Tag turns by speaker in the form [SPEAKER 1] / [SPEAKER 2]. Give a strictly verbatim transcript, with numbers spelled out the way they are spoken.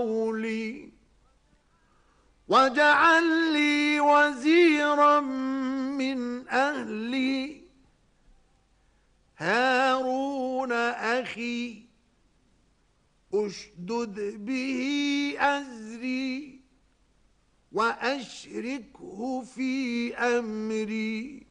[SPEAKER 1] قولي واجعل لي وزيرا من أهلي هارون أخي أشدد به أزري وأشركه في أمري